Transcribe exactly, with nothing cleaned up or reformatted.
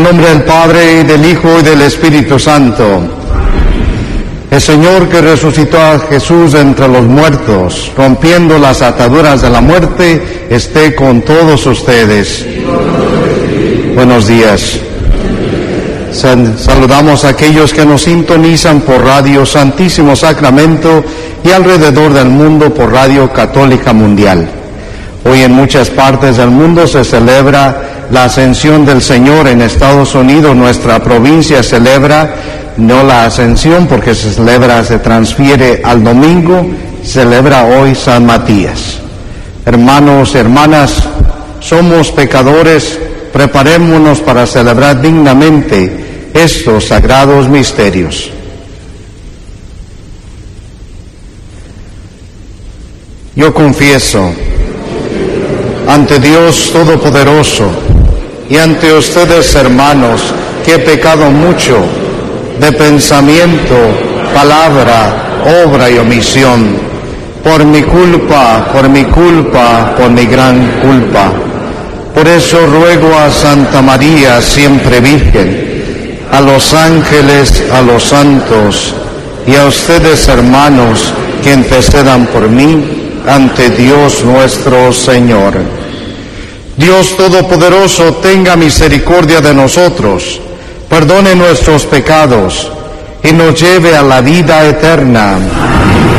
nombre del Padre, y del Hijo, y del Espíritu Santo. El Señor que resucitó a Jesús entre los muertos, rompiendo las ataduras de la muerte, esté con todos ustedes. Buenos días. Saludamos a aquellos que nos sintonizan por Radio Santísimo Sacramento y alrededor del mundo por Radio Católica Mundial. Hoy en muchas partes del mundo se celebra la Ascensión del Señor. En Estados Unidos, nuestra provincia celebra no la Ascensión porque se celebra, se transfiere al domingo, celebra hoy San Matías. Hermanos, hermanas, somos pecadores, preparémonos para celebrar dignamente estos sagrados misterios. Yo confieso ante Dios Todopoderoso y ante ustedes, hermanos, que he pecado mucho de pensamiento, palabra, obra y omisión, por mi culpa, por mi culpa, por mi gran culpa. Por eso ruego a Santa María, siempre Virgen, a los ángeles, a los santos y a ustedes, hermanos, que intercedan por mí ante Dios nuestro Señor. Dios Todopoderoso, tenga misericordia de nosotros, perdone nuestros pecados y nos lleve a la vida eterna.